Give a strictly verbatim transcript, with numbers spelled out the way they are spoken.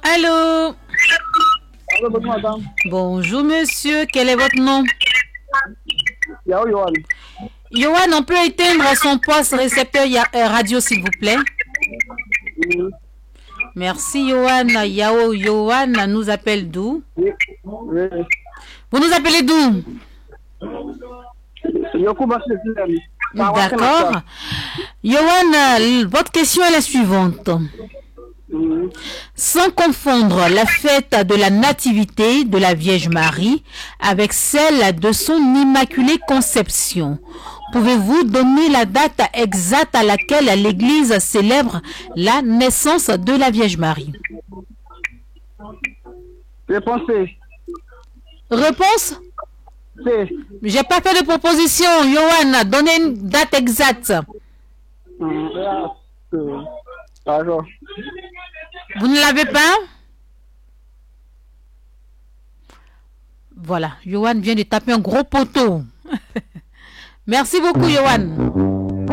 Allô? Allô, bonjour madame. Bonjour monsieur, quel est votre nom? Yao Yohan. Yohan, on peut éteindre son poste récepteur ya- euh, radio s'il vous plaît? Oui. Merci Yohan. Yao Yohan nous appelle d'où? Oui. Oui. Vous nous appelez d'où? Yokuba Sefilem. D'accord. Yohan, euh, votre question est la suivante. Oui. Sans confondre la fête de la Nativité de la Vierge Marie avec celle de son Immaculée Conception, pouvez-vous donner la date exacte à laquelle l'Église célèbre la naissance de la Vierge Marie? Réponse C. Réponse? C. J'ai pas fait de proposition, Yohan. Donnez une date exacte. Hum, euh, D'accord. Vous ne l'avez pas? Voilà, Yohan vient de taper un gros poteau. Merci beaucoup, Yohan.